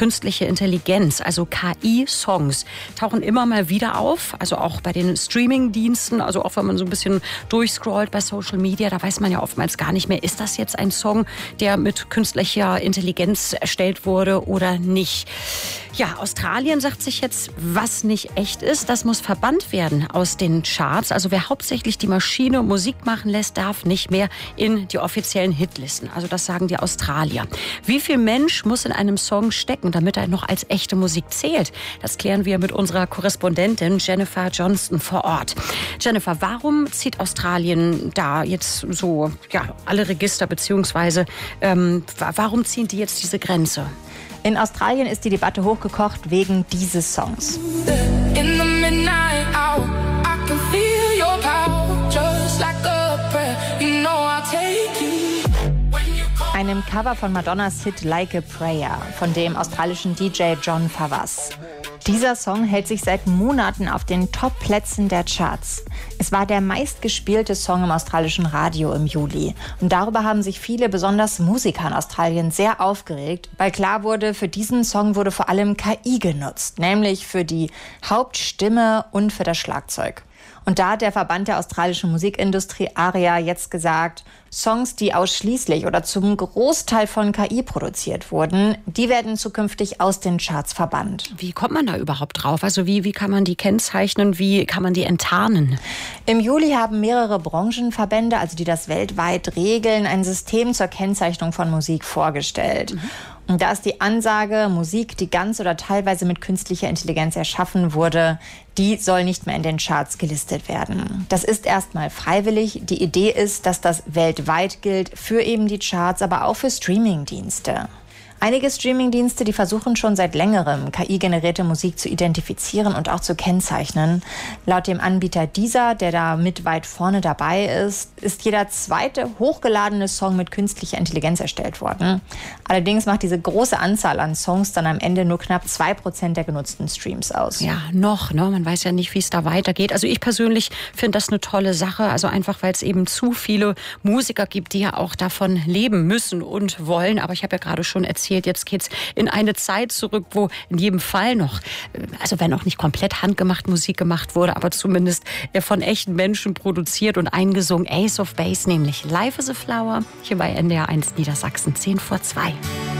künstliche Intelligenz, also KI-Songs, tauchen immer mal wieder auf, also auch bei den Streaming-Diensten, also auch wenn man so ein bisschen durchscrollt bei Social Media, da weiß man ja oftmals gar nicht mehr, ist das jetzt ein Song, der mit künstlicher Intelligenz erstellt wurde oder nicht. Ja, Australien sagt sich jetzt, was nicht echt ist, das muss verbannt werden aus den Charts. Also wer hauptsächlich die Maschine Musik machen lässt, darf nicht mehr in die offiziellen Hitlisten. Also das sagen die Australier. Wie viel Mensch muss in einem Song stecken, damit er noch als echte Musik zählt? Das klären wir mit unserer Korrespondentin Jennifer Johnston vor Ort. Jennifer, warum zieht Australien da jetzt so alle Register, beziehungsweise warum ziehen die jetzt diese Grenze? In Australien ist die Debatte hochgekocht wegen dieses Songs. Einem Cover von Madonnas Hit Like a Prayer von dem australischen DJ John Fawaz. Dieser Song hält sich seit Monaten auf den Top-Plätzen der Charts. Es war der meistgespielte Song im australischen Radio im Juli. Und darüber haben sich viele, besonders Musiker in Australien, sehr aufgeregt, weil klar wurde, für diesen Song wurde vor allem KI genutzt, nämlich für die Hauptstimme und für das Schlagzeug. Und da hat der Verband der australischen Musikindustrie ARIA jetzt gesagt, Songs, die ausschließlich oder zum Großteil von KI produziert wurden, die werden zukünftig aus den Charts verbannt. Wie kommt man da überhaupt drauf? Also wie kann man die kennzeichnen? Wie kann man die enttarnen? Im Juli haben mehrere Branchenverbände, also die das weltweit regeln, ein System zur Kennzeichnung von Musik vorgestellt. Und da ist die Ansage, Musik, die ganz oder teilweise mit künstlicher Intelligenz erschaffen wurde, die soll nicht mehr in den Charts gelistet werden. Das ist erstmal freiwillig. Die Idee ist, dass das weltweit gilt, für eben die Charts, aber auch für Streamingdienste. Einige Streamingdienste, die versuchen schon seit längerem, KI-generierte Musik zu identifizieren und auch zu kennzeichnen. Laut dem Anbieter Deezer, der da mit weit vorne dabei ist jeder zweite hochgeladene Song mit künstlicher Intelligenz erstellt worden. Allerdings macht diese große Anzahl an Songs dann am Ende nur knapp 2% der genutzten Streams aus. Ja, man weiß ja nicht, wie es da weitergeht. Also ich persönlich finde das eine tolle Sache, also einfach, weil es eben zu viele Musiker gibt, die ja auch davon leben müssen und wollen. Aber ich habe ja gerade schon erzählt, jetzt geht's in eine Zeit zurück, wo in jedem Fall noch, also wenn auch nicht komplett handgemacht Musik gemacht wurde, aber zumindest von echten Menschen produziert und eingesungen. Ace of Base, nämlich Life is a Flower, hier bei NDR 1 Niedersachsen, 1:10 vor 2.